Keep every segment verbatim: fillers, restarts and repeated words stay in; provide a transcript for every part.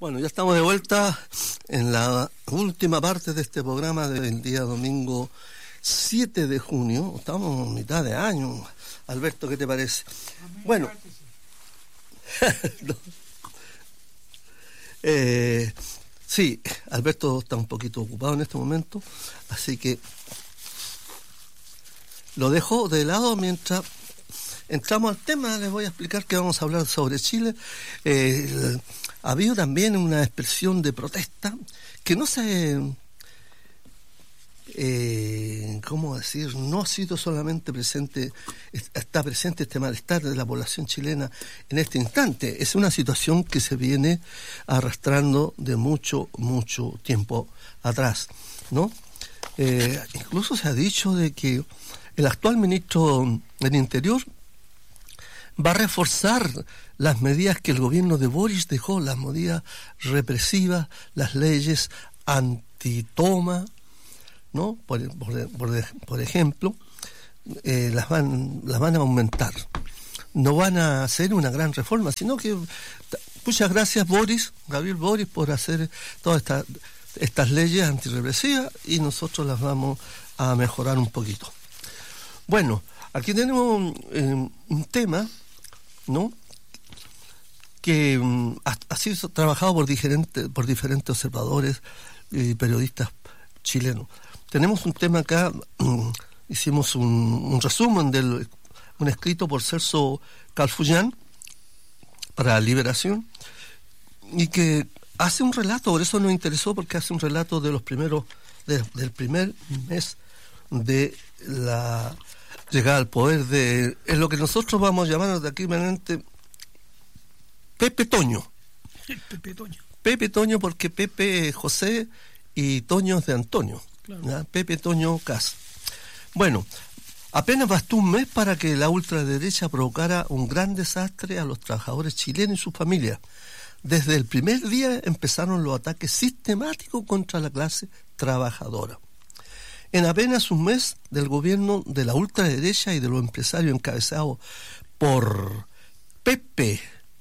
Bueno, ya estamos de vuelta en la última parte de este programa del día domingo siete de junio. Estamos en mitad de año. Alberto, ¿qué te parece? Bueno, no. eh, sí, Alberto está un poquito ocupado en este momento, así que lo dejo de lado mientras entramos al tema. Les voy a explicar que vamos a hablar sobre Chile. Eh, ha habido también una expresión de protesta que no se... Eh, ¿cómo decir? No ha sido solamente presente, está presente este malestar de la población chilena en este instante. Es una situación que se viene arrastrando de mucho, mucho tiempo atrás, ¿no? Eh, incluso se ha dicho de que el actual ministro del Interior va a reforzar las medidas que el gobierno de Boris dejó, las medidas represivas, las leyes antitoma, ¿no? Por, por, por, por ejemplo, eh, las van las van a aumentar. No van a hacer una gran reforma, sino que muchas gracias Boris, Gabriel Boris, por hacer todas estas estas leyes antirrepresivas y nosotros las vamos a mejorar un poquito. Bueno, aquí tenemos eh, un tema, ¿no? Que um, ha, ha sido trabajado por diferentes por diferentes observadores y periodistas chilenos. Tenemos un tema acá, um, hicimos un, un resumen del un escrito por Celso Calfullán para Liberación, y que hace un relato, por eso nos interesó, porque hace un relato de los primeros, de, del primer mes de la llegada al poder de, es lo que nosotros vamos a llamar de aquí en adelante Pepe Toño. Pepe Toño. Pepe Toño, porque Pepe es José y Toño es de Antonio. Claro. Pepe Toño Kast. Bueno, apenas bastó un mes para que la ultraderecha provocara un gran desastre a los trabajadores chilenos y sus familias. Desde el primer día empezaron los ataques sistemáticos contra la clase trabajadora. En apenas un mes del gobierno de la ultraderecha y de los empresarios encabezados por Pepe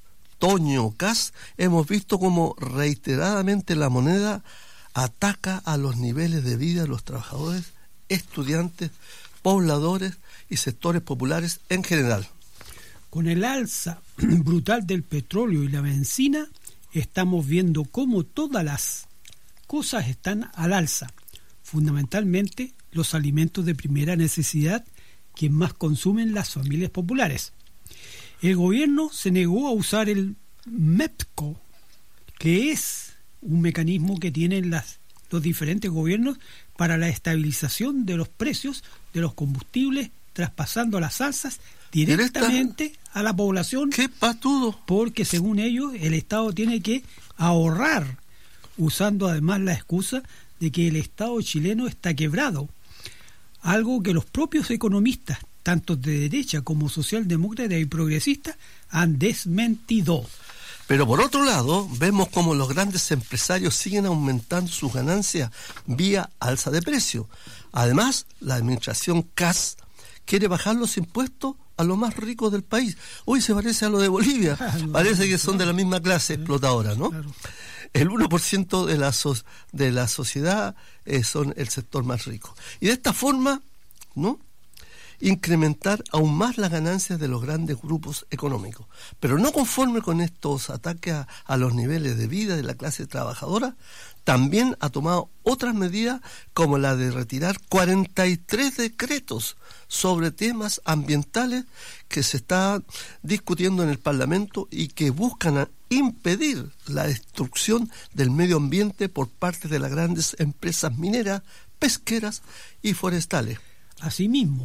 Toño Kast, hemos visto como reiteradamente la moneda ataca a los niveles de vida de los trabajadores, estudiantes, pobladores y sectores populares en general. Con el alza brutal del petróleo y la benzina, estamos viendo cómo todas las cosas están al alza, fundamentalmente los alimentos de primera necesidad que más consumen las familias populares. El gobierno se negó a usar el MEPCO, que es un mecanismo que tienen las, los diferentes gobiernos para la estabilización de los precios de los combustibles, traspasando las alzas directamente ¿Directa? a la población. ¡Qué patudo! Porque según ellos el Estado tiene que ahorrar, usando además la excusa de que el Estado chileno está quebrado, algo que los propios economistas, tanto de derecha como socialdemócratas y progresistas, han desmentido. Pero por otro lado, vemos como los grandes empresarios siguen aumentando sus ganancias vía alza de precio. Además, la administración Kast quiere bajar los impuestos a los más ricos del país. Hoy se parece a lo de Bolivia. Parece que son de la misma clase explotadora, ¿no? El uno por ciento de la, so- de la sociedad eh, son el sector más rico. Y de esta forma, ¿no?, incrementar aún más las ganancias de los grandes grupos económicos. Pero no conforme con estos ataques a, a los niveles de vida de la clase trabajadora, también ha tomado otras medidas como la de retirar cuarenta y tres decretos sobre temas ambientales que se están discutiendo en el Parlamento y que buscan impedir la destrucción del medio ambiente por parte de las grandes empresas mineras, pesqueras y forestales. Asimismo,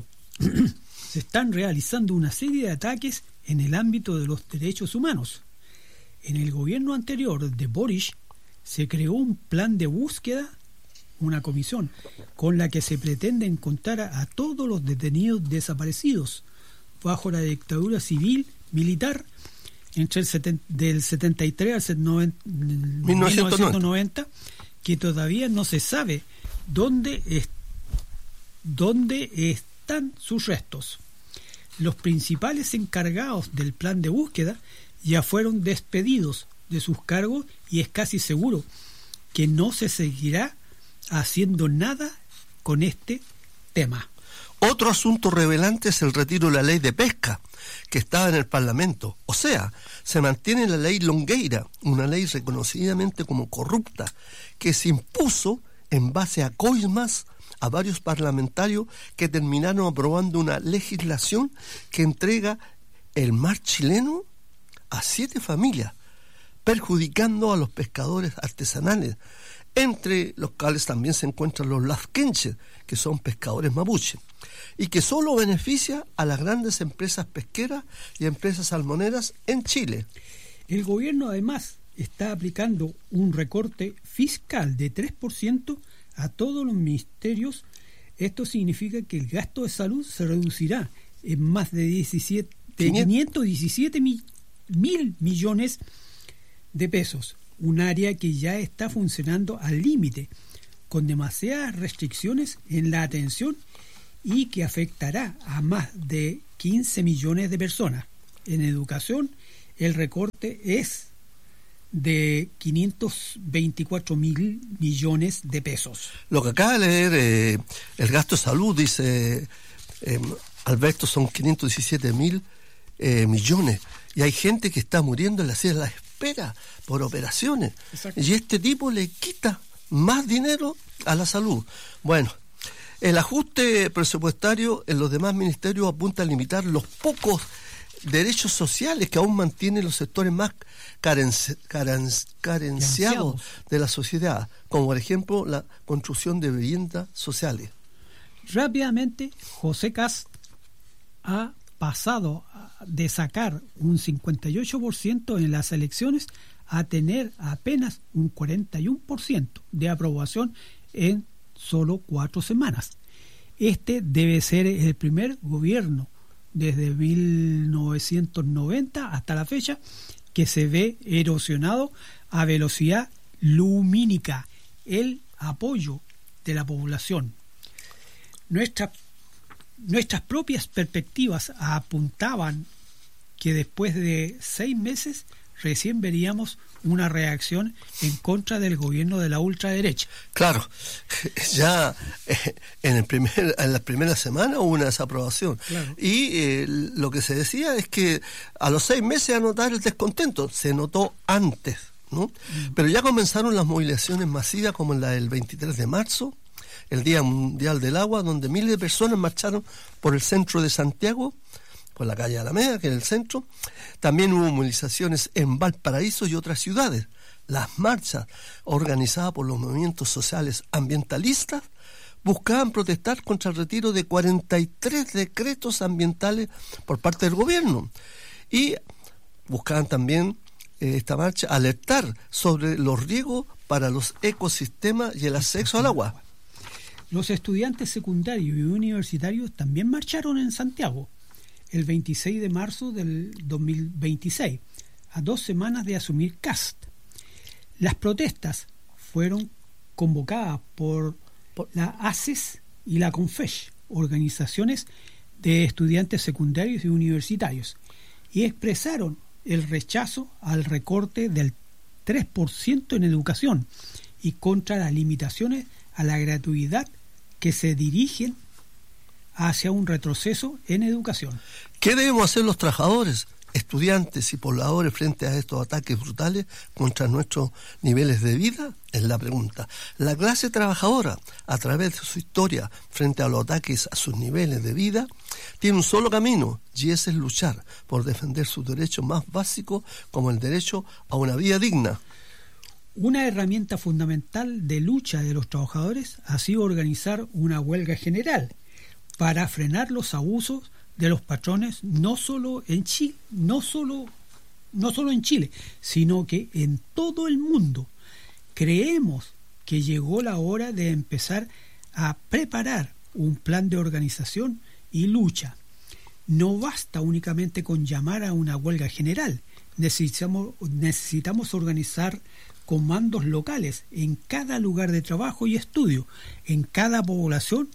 se están realizando una serie de ataques en el ámbito de los derechos humanos. En el gobierno anterior de Boris se creó un plan de búsqueda, una comisión, con la que se pretende encontrar a, a todos los detenidos desaparecidos bajo la dictadura civil militar entre el seten, del setenta y tres al mil novecientos noventa, que todavía no se sabe dónde, es, dónde están sus restos. Los principales encargados del plan de búsqueda ya fueron despedidos de sus cargos y es casi seguro que no se seguirá haciendo nada con este tema. Otro asunto revelante es el retiro de la ley de pesca que estaba en el Parlamento. O sea, se mantiene la ley Longueira, una ley reconocidamente como corrupta, que se impuso en base a coimas a varios parlamentarios que terminaron aprobando una legislación que entrega el mar chileno a siete familias, perjudicando a los pescadores artesanales, entre los cuales también se encuentran los lazquenches, que son pescadores mapuche, y que solo beneficia a las grandes empresas pesqueras y empresas salmoneras en Chile. El gobierno además está aplicando un recorte fiscal de tres por ciento a todos los ministerios. Esto significa que el gasto de salud se reducirá en más de, diecisiete, de quinientos diecisiete mil, mil millones de pesos, un área que ya está funcionando al límite, con demasiadas restricciones en la atención y que afectará a más de quince millones de personas. En educación, el recorte es de quinientos veinticuatro mil millones de pesos. Lo que acaba de leer, eh, el gasto de salud, dice eh, Alberto, son quinientos diecisiete mil eh, millones. Y hay gente que está muriendo en la silla de la espera por operaciones. Exacto. Y este tipo le quita más dinero a la salud. Bueno, el ajuste presupuestario en los demás ministerios apunta a limitar los pocos derechos sociales que aún mantienen los sectores más carenci- carenci- carenciados de la sociedad, como por ejemplo la construcción de viviendas sociales. Rápidamente, José Kast ha pasado de sacar un cincuenta y ocho por ciento en las elecciones a tener apenas un cuarenta y uno por ciento de aprobación en solo cuatro semanas. Este debe ser el primer gobierno desde mil novecientos noventa hasta la fecha que se ve erosionado a velocidad lumínica el apoyo de la población. Nuestra, nuestras propias perspectivas apuntaban que después de seis meses recién veríamos una reacción en contra del gobierno de la ultraderecha. Claro, ya eh, en, el primer, en la primera semana hubo una desaprobación. Claro. Y eh, lo que se decía es que a los seis meses a notar el descontento, se notó antes, ¿no? Mm. Pero ya comenzaron las movilizaciones masivas como la del veintitrés de marzo, el Día Mundial del Agua, donde miles de personas marcharon por el centro de Santiago, por la calle Alameda, que es el centro. También hubo movilizaciones en Valparaíso y otras ciudades. Las marchas organizadas por los movimientos sociales ambientalistas buscaban protestar contra el retiro de cuarenta y tres decretos ambientales por parte del gobierno. Y buscaban también eh, esta marcha alertar sobre los riesgos para los ecosistemas y el acceso al agua. Los estudiantes secundarios y universitarios también marcharon en Santiago el veintiséis de marzo del dos mil veintiséis, a dos semanas de asumir Kast. Las protestas fueron convocadas por, por la A C E S y la CONFESH, organizaciones de estudiantes secundarios y universitarios, y expresaron el rechazo al recorte del tres por ciento en educación y contra las limitaciones a la gratuidad que se dirigen hacia un retroceso en educación. ¿Qué debemos hacer los trabajadores, estudiantes y pobladores frente a estos ataques brutales contra nuestros niveles de vida? Es la pregunta. La clase trabajadora, a través de su historia frente a los ataques a sus niveles de vida, tiene un solo camino, y ese es luchar por defender sus derechos más básicos, como el derecho a una vida digna. Una herramienta fundamental de lucha de los trabajadores ha sido organizar una huelga general para frenar los abusos de los patrones, no solo en Chile, no solo, no solo en Chile, sino que en todo el mundo. Creemos que llegó la hora de empezar a preparar un plan de organización y lucha. No basta únicamente con llamar a una huelga general, necesitamos, necesitamos organizar comandos locales en cada lugar de trabajo y estudio, en cada población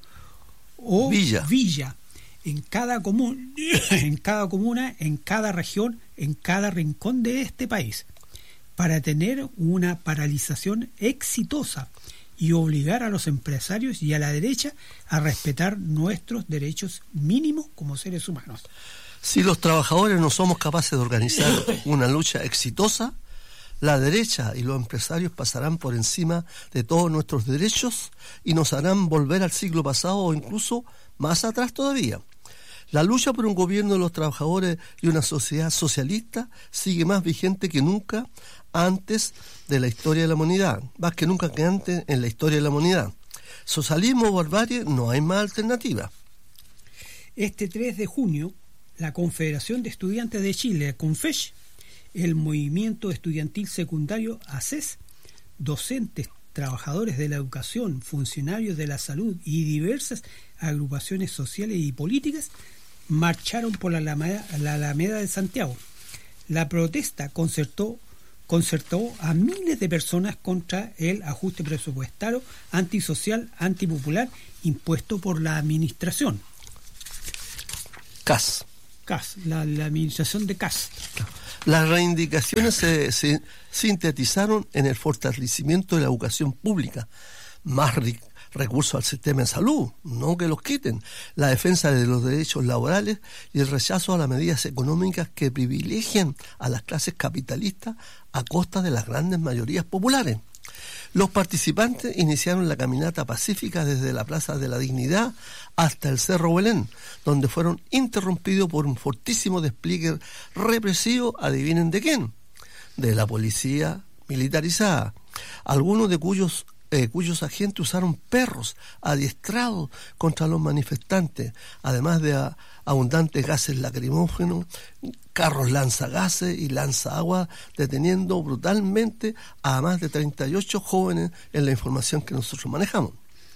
o villa, villa en cada común, en cada comuna, en cada región, en cada rincón de este país, para tener una paralización exitosa y obligar a los empresarios y a la derecha a respetar nuestros derechos mínimos como seres humanos. Si los trabajadores no somos capaces de organizar una lucha exitosa, la derecha y los empresarios pasarán por encima de todos nuestros derechos y nos harán volver al siglo pasado o incluso más atrás todavía. La lucha por un gobierno de los trabajadores y una sociedad socialista sigue más vigente que nunca antes de la historia de la humanidad, más que nunca que antes en la historia de la humanidad. Socialismo o barbarie, no hay más alternativa. Este tres de junio, la Confederación de Estudiantes de Chile, CONFECH, el Movimiento Estudiantil Secundario ACES, docentes, trabajadores de la educación, funcionarios de la salud y diversas agrupaciones sociales y políticas marcharon por la Alameda, la Alameda de Santiago. La protesta concertó, concertó a miles de personas contra el ajuste presupuestario antisocial, antipopular impuesto por la administración. C A S. C A S, la, la administración de C A S. Las reivindicaciones se, se sintetizaron en el fortalecimiento de la educación pública, más ric- recursos al sistema de salud, no que los quiten, la defensa de los derechos laborales y el rechazo a las medidas económicas que privilegian a las clases capitalistas a costa de las grandes mayorías populares. Los participantes iniciaron la caminata pacífica desde la Plaza de la Dignidad hasta el Cerro Belén, donde fueron interrumpidos por un fortísimo despliegue represivo, adivinen de quién, de la policía militarizada, algunos de cuyos Eh, cuyos agentes usaron perros adiestrados contra los manifestantes, además de a, abundantes gases lacrimógenos, carros lanzagases y lanzaagua, deteniendo brutalmente a más de treinta y ocho jóvenes en la información que nosotros manejamos.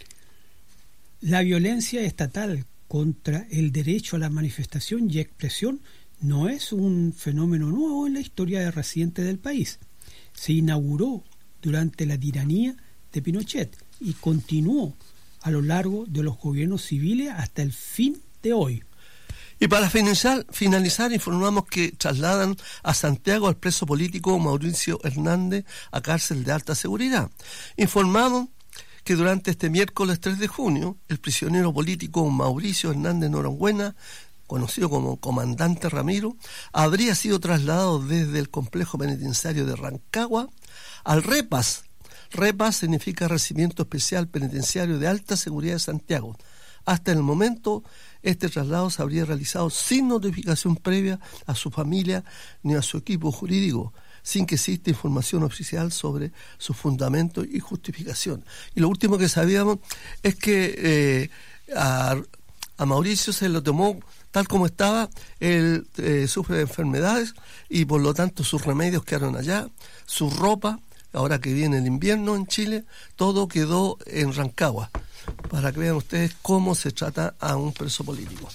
La violencia estatal contra el derecho a la manifestación y expresión no es un fenómeno nuevo en la historia reciente del país. Se inauguró durante la tiranía de Pinochet y continuó a lo largo de los gobiernos civiles hasta el fin de hoy. Y para finalizar, finalizar informamos que trasladan a Santiago al preso político Mauricio Hernández a cárcel de alta seguridad. Informamos que durante este miércoles tres de junio, el prisionero político Mauricio Hernández Norambuena, conocido como Comandante Ramiro, habría sido trasladado desde el complejo penitenciario de Rancagua al REPAS. REPAS significa Recibimiento Especial Penitenciario de Alta Seguridad de Santiago. Hasta el momento, este traslado se habría realizado sin notificación previa a su familia ni a su equipo jurídico, sin que exista información oficial sobre su fundamento y justificación. Y lo último que sabíamos es que eh, a, a Mauricio se lo tomó tal como estaba. Él eh, sufre de enfermedades y por lo tanto sus remedios quedaron allá, su ropa. Ahora que viene el invierno en Chile, todo quedó en Rancagua, para que vean ustedes cómo se trata a un preso político.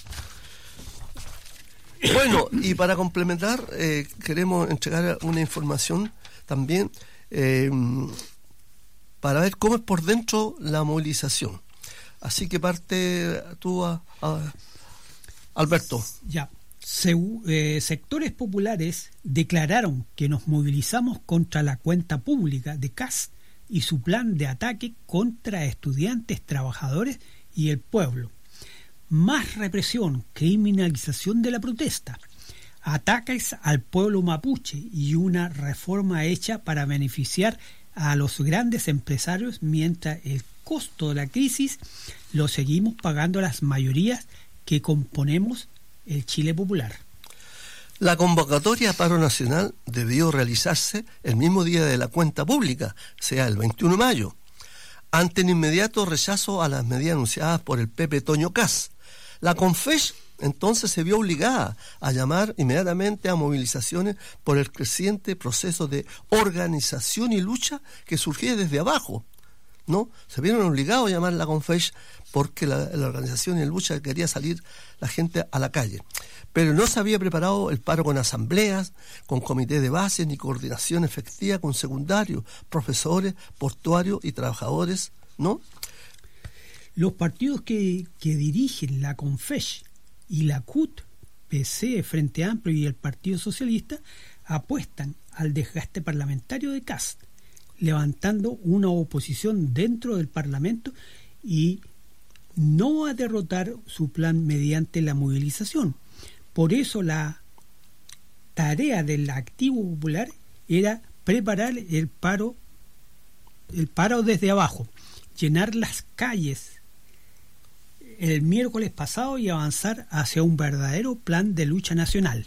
Bueno, y para complementar, eh, queremos entregar una información también eh, para ver cómo es por dentro la movilización. Así que parte tú, a, a Alberto. Ya. Se, eh, sectores populares declararon que nos movilizamos contra la cuenta pública de C A S y su plan de ataque contra estudiantes, trabajadores y el pueblo. Más represión, criminalización de la protesta, ataques al pueblo mapuche y una reforma hecha para beneficiar a los grandes empresarios mientras el costo de la crisis lo seguimos pagando las mayorías que componemos el Chile popular. La convocatoria a paro nacional debió realizarse el mismo día de la cuenta pública, sea el veintiuno de mayo, ante el inmediato rechazo a las medidas anunciadas por el Pepe Toño Kast. La CONFECH entonces se vio obligada a llamar inmediatamente a movilizaciones por el creciente proceso de organización y lucha que surgía desde abajo, ¿no? Se vieron obligados a llamar a la CONFECH porque la, la organización y la lucha quería salir la gente a la calle. Pero no se había preparado el paro con asambleas, con comité de base, ni coordinación efectiva con secundarios, profesores, portuarios y trabajadores, ¿no? Los partidos que, que dirigen la CONFECH y la C U T, P C, Frente Amplio y el Partido Socialista apuestan al desgaste parlamentario de Kast, levantando una oposición dentro del Parlamento y no a derrotar su plan mediante la movilización. Por eso la tarea del activo popular era preparar el paro, el paro desde abajo, llenar las calles el miércoles pasado y avanzar hacia un verdadero plan de lucha nacional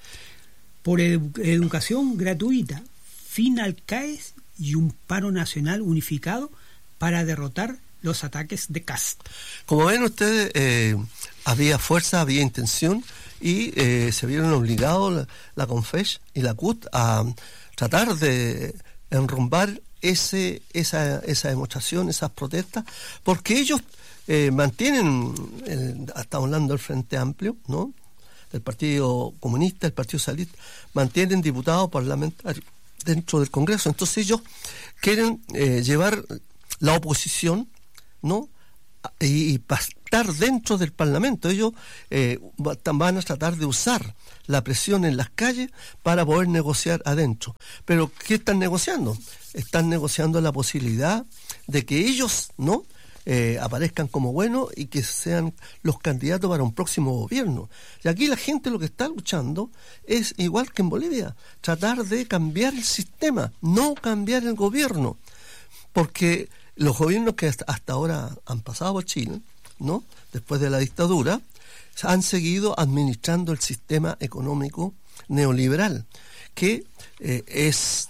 por edu- educación gratuita, fin al C A E S y un paro nacional unificado para derrotar los ataques de Kast. Como ven ustedes, eh, había fuerza, había intención y eh, se vieron obligados la, la CONFECH y la C U T a tratar de enrumbar ese esa esa demostración, esas protestas, porque ellos eh, mantienen, el, estamos hablando del Frente Amplio, ¿no?, el Partido Comunista, el Partido Socialista, mantienen diputados parlamentarios dentro del Congreso. Entonces ellos quieren eh, llevar la oposición, ¿no?, y, y estar dentro del Parlamento. Ellos eh, van a tratar de usar la presión en las calles para poder negociar adentro. Pero ¿qué están negociando? Están negociando la posibilidad de que ellos, ¿no?, eh, aparezcan como buenos y que sean los candidatos para un próximo gobierno. Y aquí la gente lo que está luchando es igual que en Bolivia, tratar de cambiar el sistema, no cambiar el gobierno, porque los gobiernos que hasta, hasta ahora han pasado por Chile, ¿no?, después de la dictadura, han seguido administrando el sistema económico neoliberal, que eh, es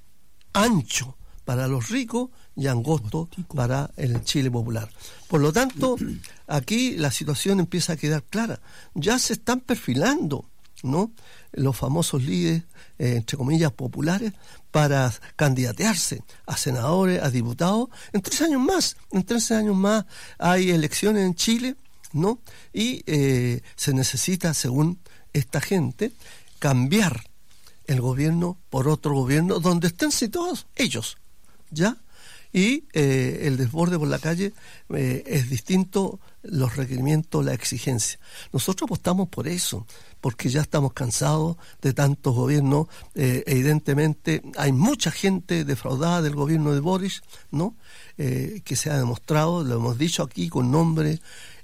ancho para los ricos y angosto para el Chile popular. Por lo tanto, aquí la situación empieza a quedar clara. Ya se están perfilando, ¿no?, los famosos líderes, eh, entre comillas, populares, para candidatearse a senadores, a diputados. En tres años más, en tres años más hay elecciones en Chile, ¿no? Y eh, se necesita, según esta gente, cambiar el gobierno por otro gobierno donde estén situados ellos, ¿ya? Y eh, el desborde por la calle eh, es distinto, los requerimientos, la exigencia. Nosotros apostamos por eso, porque ya estamos cansados de tantos gobiernos. Eh, evidentemente hay mucha gente defraudada del gobierno de Boris, ¿no?, eh, que se ha demostrado, lo hemos dicho aquí con nombre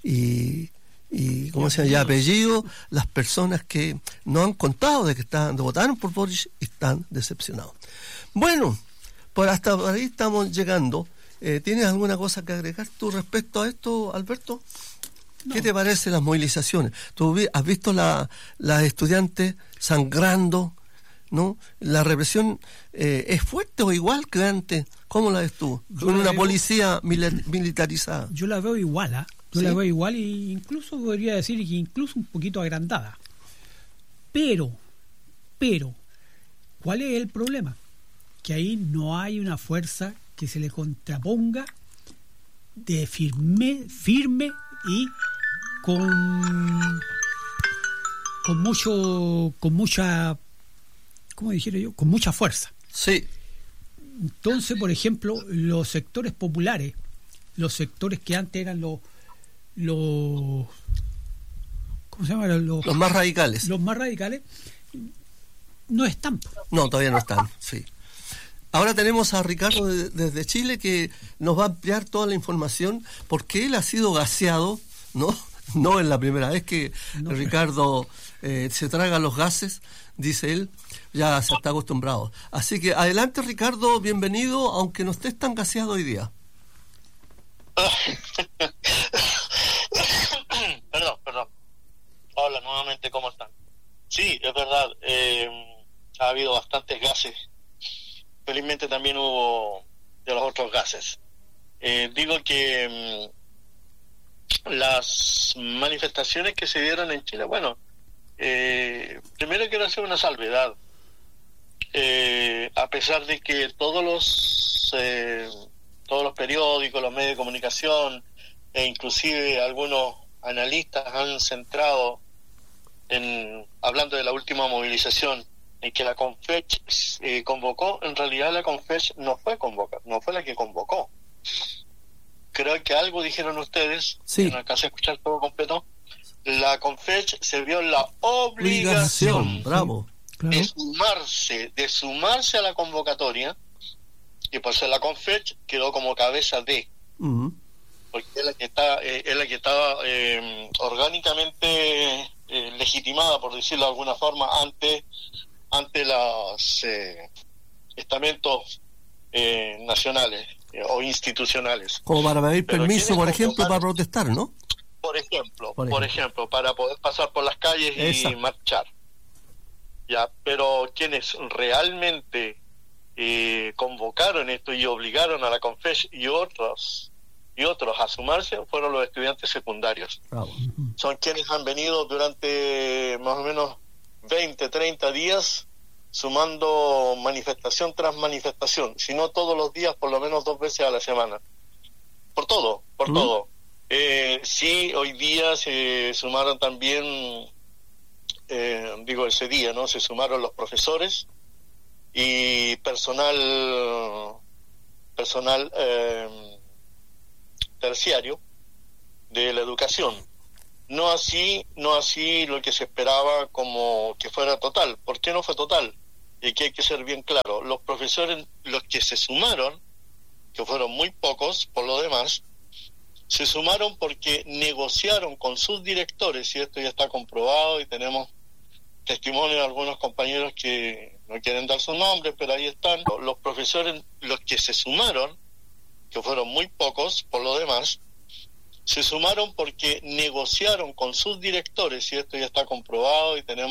y, y ¿cómo se llama?, y apellido, las personas que no han contado de que están, de votaron por Boris y están decepcionados. Bueno, por hasta por ahí estamos llegando. Eh, ¿Tienes alguna cosa que agregar tú respecto a esto, Alberto? No. ¿Qué te parecen las movilizaciones? ¿Tú has visto la, las estudiantes sangrando, ¿no? ¿La represión eh, es fuerte o igual que antes? ¿Cómo la ves tú? Con una veo, policía mil, militarizada. Yo la veo igual, ¿eh? Yo ¿Sí? la veo igual e incluso podría decir que incluso un poquito agrandada. Pero, pero, ¿cuál es el problema? Que ahí no hay una fuerza que se le contraponga de firme, firme y con con mucho, con mucha, ¿cómo dijera yo? Con mucha fuerza. Sí. Entonces, por ejemplo, los sectores populares, los sectores que antes eran los, los ¿cómo se llama? Los, los más radicales. Los más radicales no están. No, todavía no están, sí. Ahora tenemos a Ricardo de, desde Chile, que nos va a ampliar toda la información, porque él ha sido gaseado, ¿no? No es la primera vez que no, Ricardo eh, se traga los gases, dice él, ya se está acostumbrado. Así que adelante, Ricardo, bienvenido, aunque no estés tan gaseado hoy día. Perdón, perdón. Hola, nuevamente, ¿cómo están? Sí, es verdad, eh, ha habido bastantes gases. Felizmente también hubo de los otros gases. Eh, digo que mmm, las manifestaciones que se dieron en Chile, bueno, eh, primero quiero hacer una salvedad. Eh, a pesar de que todos los eh, todos los periódicos, los medios de comunicación e inclusive algunos analistas han centrado en, hablando de la última movilización, en que la CONFECH eh, convocó, en realidad la CONFECH no fue convocada, no fue la que convocó. Creo que algo dijeron ustedes, sí. Que no alcancé a escuchar todo completo. La CONFECH se vio la obligación, obligación. Bravo. claro. de sumarse, de sumarse a la convocatoria, y por ser la Confech quedó como cabeza de, Uh-huh. porque es la que está, eh, es la que estaba eh, orgánicamente eh, legitimada, por decirlo de alguna forma, ante ante los eh, estamentos eh, nacionales eh, o institucionales. Como para pedir Pero permiso, por ejemplo, convocaron? para protestar, ¿no? Por ejemplo, Por por ejemplo. ejemplo, para poder pasar por las calles y Exacto. marchar. Ya, pero quienes realmente eh, convocaron esto y obligaron a la Confech y otros y otros a sumarse fueron los estudiantes secundarios. Bravo. Son quienes han venido durante más o menos veinte, treinta días sumando manifestación tras manifestación, si no todos los días, por lo menos dos veces a la semana. Por todo, por ¿Mm? todo. Eh, sí, hoy día se sumaron también, eh, digo ese día, ¿no? Se sumaron los profesores y personal, personal eh, terciario de la educación. No así, no así lo que se esperaba como que fuera total. ¿Por qué no fue total? Y aquí hay que ser bien claro. Los profesores, los que se sumaron, que fueron muy pocos por lo demás, se sumaron porque negociaron con sus directores, y esto ya está comprobado y tenemos testimonio de algunos compañeros que no quieren dar sus nombres, pero ahí están. Los profesores, los que se sumaron, que fueron muy pocos por lo demás, se sumaron porque negociaron con sus directores, y esto ya está comprobado y tenemos